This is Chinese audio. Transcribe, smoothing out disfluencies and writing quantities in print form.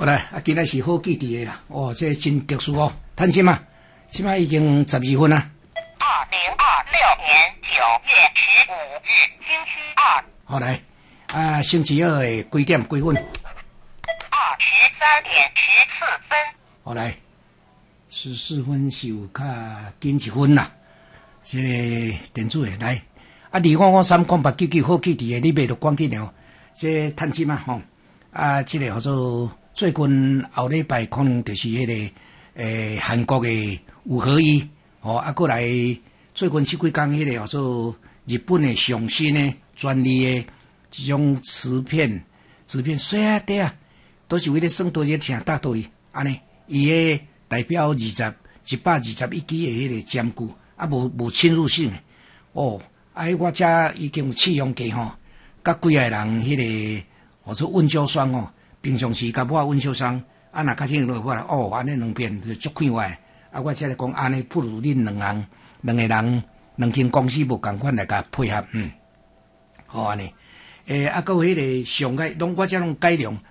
好来，今仔是好记伫的啦。哦，这真特殊哦。趁钱嘛，现在已经12分啦。 2026年9月15日，星期二。 好来，星期二的几点几分？23 点14分。 好来，14分是有较紧一分啦。这个电子的来，255399899好记伫的，你袂着关紧哦。这趁钱嘛吼，这个叫做最近后礼拜可能就是迄个韩国的五合一，哦，过来最近这几天迄个叫做日本的上新的专利的这种瓷片，细啊块啊，都是为了算多少钱大多伊安尼，伊个代表121支的迄个坚固，无侵入性的哦，我遮已经有试用过吼，甲几个人迄个或者温胶霜哦，平常时甲抹温胶霜，若较清落我啦，哦，安尼两片就足快活。我则来讲，安尼不如恁两个人，两间公司无共款来甲配合，好安尼。还有迄个上改，我遮拢改良。